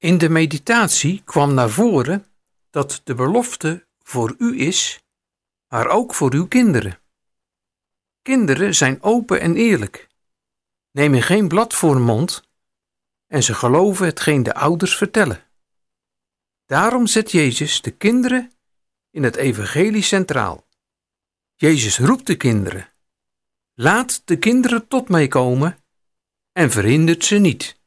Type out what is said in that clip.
In de meditatie kwam naar voren dat de belofte voor u is, maar ook voor uw kinderen. Kinderen zijn open en eerlijk, nemen geen blad voor de mond en ze geloven hetgeen de ouders vertellen. Daarom zet Jezus de kinderen in het evangelie centraal. Jezus roept de kinderen. Laat de kinderen tot mij komen en verhindert ze niet.